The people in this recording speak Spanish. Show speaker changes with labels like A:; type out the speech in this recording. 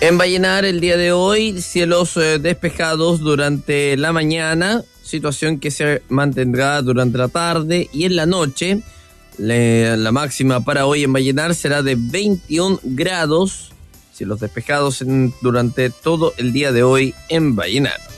A: En Vallenar el día de hoy, cielos despejados durante la mañana, situación que se mantendrá durante la tarde y en la noche. La máxima para hoy en Vallenar será de 21 grados, cielos despejados durante todo el día de hoy en Vallenar.